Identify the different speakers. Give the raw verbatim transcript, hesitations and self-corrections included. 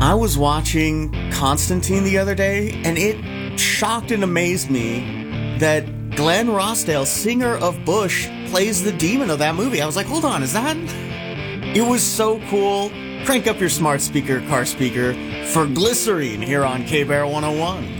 Speaker 1: I was watching Constantine the other day, and it shocked and amazed me that Glenn Rossdale, singer of Bush, plays the demon of that movie. I was like, hold on, is that? It was so cool. Crank up your smart speaker, car speaker, for Glycerine here on K-Bear one oh one.